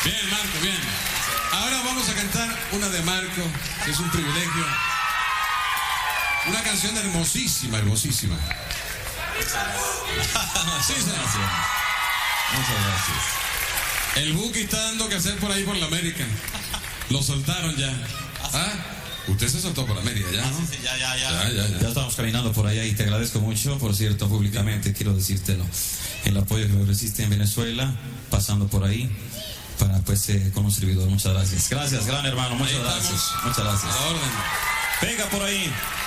Bien, Marco, bien. Ahora vamos a cantar una de Marco, que es un privilegio. Una canción hermosísima, hermosísima. Sí, Gracias. Muchas gracias. el Buki está dando que hacer por ahí por la América. Lo soltaron ya. ¿Ah? Usted se soltó por América ya, ¿no? Sí, ya. Ya. Estamos caminando por allá y te agradezco mucho, por cierto, públicamente, quiero decírtelo, el apoyo que me ofreciste en Venezuela, pasando por ahí, para pues con un servidor. Muchas gracias. Gracias, gran hermano, muchas Ahí gracias. estamos. Muchas gracias. A la orden. Venga por ahí.